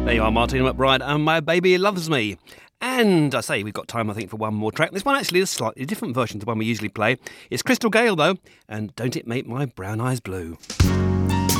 There you are, Martina McBride, and My Baby Loves Me. And I say we've got time, I think, for one more track. This one actually is a slightly different version to the one we usually play. It's Crystal Gale, though, and Don't It Make My Brown Eyes Blue.